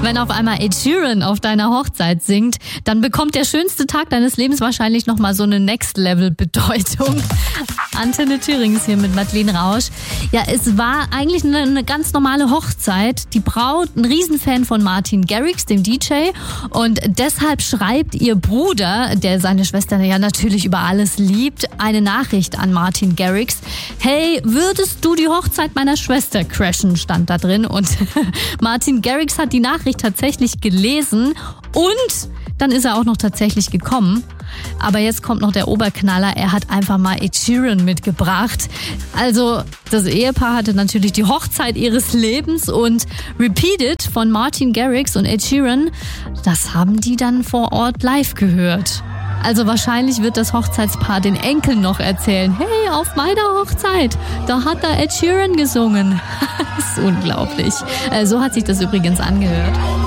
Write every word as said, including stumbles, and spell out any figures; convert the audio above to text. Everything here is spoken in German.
Wenn auf einmal Ed Sheeran auf deiner Hochzeit singt, dann bekommt der schönste Tag deines Lebens wahrscheinlich nochmal so eine Next-Level-Bedeutung. Antenne Thüringen ist hier mit Madeleine Rausch. Ja, es war eigentlich eine, eine ganz normale Hochzeit. Die Braut, ein Riesenfan von Martin Garrix, dem D J. Und deshalb schreibt ihr Bruder, der seine Schwester ja natürlich über alles liebt, eine Nachricht an Martin Garrix. Hey, würdest du die Hochzeit meiner Schwester crashen, stand da drin. Und Martin Garrix hat die Nachricht tatsächlich gelesen und dann ist er auch noch tatsächlich gekommen. Aber jetzt kommt noch der Oberknaller, er hat einfach mal Ed Sheeran mitgebracht. Also das Ehepaar hatte natürlich die Hochzeit ihres Lebens und Repeated von Martin Garrix und Ed Sheeran, das haben die dann vor Ort live gehört. Also wahrscheinlich wird das Hochzeitspaar den Enkeln noch erzählen, hey, auf meiner Hochzeit, da hat da Ed Sheeran gesungen. Das ist unglaublich. So hat sich das übrigens angehört.